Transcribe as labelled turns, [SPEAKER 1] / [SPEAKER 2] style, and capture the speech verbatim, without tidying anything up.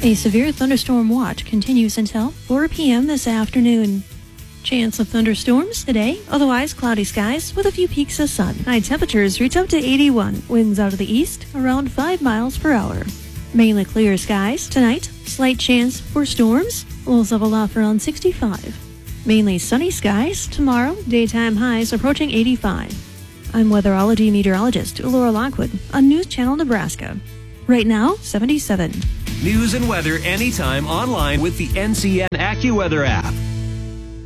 [SPEAKER 1] A severe thunderstorm watch continues until four p.m. this afternoon. Chance of thunderstorms today, otherwise cloudy skies with a few peaks of sun. High temperatures reach up to eighty-one. Winds out of the east around five miles per hour. Mainly clear skies tonight. Slight chance for storms. Lows level off around sixty-five. Mainly sunny skies tomorrow. Daytime highs approaching eighty-five. I'm weatherology meteorologist Laura Lockwood on News Channel Nebraska. Right now, seventy-seven.
[SPEAKER 2] News and weather anytime online with the N C N AccuWeather app.